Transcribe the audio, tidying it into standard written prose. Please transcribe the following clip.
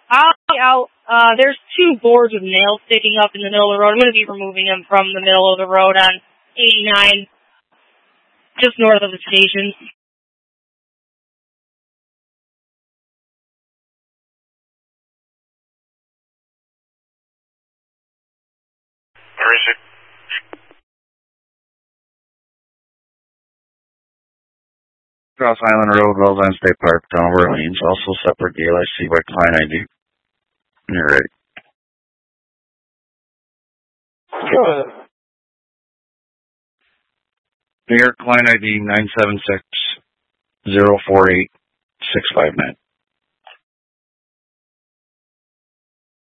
I'll be out. There's two boards with nails sticking up in the middle of the road. I'm going to be removing them from the middle of the road on 89, just north of the station. Where is it? Cross Island Road, Wellsland State Park, Town of Orleans. Also separate deal. I see by client ID. You're ready. Go ahead. New York client ID 976048659.